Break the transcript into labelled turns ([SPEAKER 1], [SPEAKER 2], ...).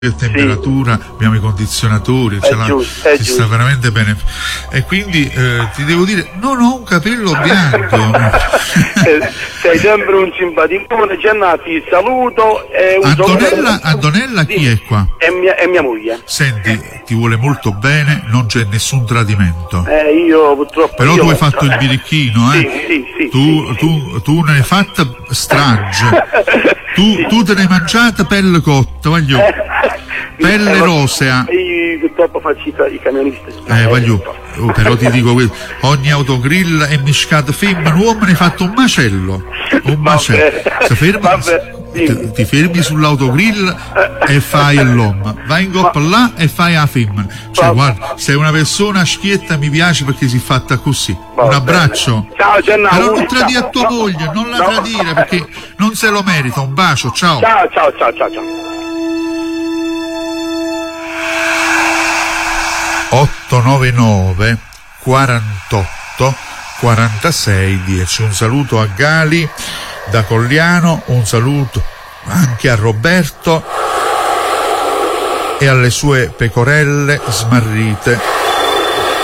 [SPEAKER 1] temperatura, abbiamo i condizionatori, si sta veramente bene, e quindi ti devo dire, non ho un capello bianco.
[SPEAKER 2] Sei sempre un simpaticone, Gianna, ti saluto.
[SPEAKER 1] Antonella chi è qua?
[SPEAKER 2] È mia moglie.
[SPEAKER 1] Senti, ti vuole molto bene, non c'è nessun tradimento.
[SPEAKER 2] Io purtroppo.
[SPEAKER 1] Però tu hai fatto il birichino,
[SPEAKER 2] Sì.
[SPEAKER 1] Tu ne hai fatta strage. Tu te ne hai mangiata pelle cotta, voglio. Pelle rosea.
[SPEAKER 2] Io purtroppo faccio i camionisti.
[SPEAKER 1] Però ti dico questo, ogni autogrill è miscato femmina, uomo, ne hai fatto un macello. Ti fermi sull'autogrill e fai l'uomo, vai in coppa là e fai la femmina. Cioè, guarda, sei una persona schietta, mi piace perché si è fatta così. Un abbraccio.
[SPEAKER 2] Ciao Gennaro.
[SPEAKER 1] Però non tradire a tua moglie, non la tradire perché non se lo merita. Un bacio, ciao.
[SPEAKER 2] Ciao.
[SPEAKER 1] 899 48 46 10. Un saluto a Gali da Cogliano, un saluto anche a Roberto e alle sue pecorelle smarrite